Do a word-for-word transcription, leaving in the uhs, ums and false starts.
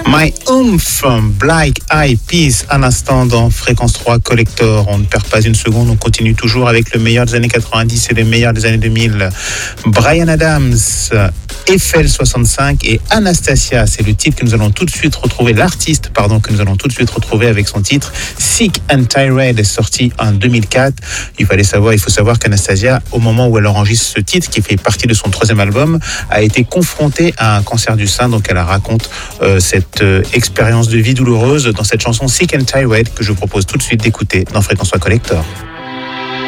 My Oomph, Black Eyed Peas, à l'instant dans Fréquence trois Collector. On ne perd pas une seconde, on continue toujours avec le meilleur des années quatre-vingt-dix et le meilleur des années deux mille. Bryan Adams, Eiffel soixante-cinq et Anastasia, c'est le titre que nous allons tout de suite retrouver, l'artiste, pardon, que nous allons tout de suite retrouver avec son titre Sick and Tired, est sorti en deux mille quatre. Il fallait savoir, il faut savoir qu'Anastasia, au moment où elle enregistre ce titre, qui fait partie de son troisième album, a été confrontée à un cancer du sein, donc elle raconte euh, cette euh, expérience de vie douloureuse dans cette chanson Sick and Tired que je vous propose tout de suite d'écouter dans Fréquence trois Collector.